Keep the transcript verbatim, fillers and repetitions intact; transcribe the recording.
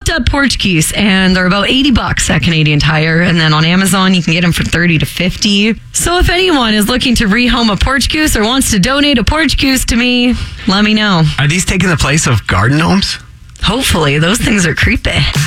propped up porch geese, and they're about eighty bucks at Canadian Tire. And then on Amazon, you can get them for thirty to fifty. So if anyone is looking to rehome a porch goose or wants to donate a porch goose to me, let me know. Are these taking the place of garden gnomes? Hopefully. Those things are creepy.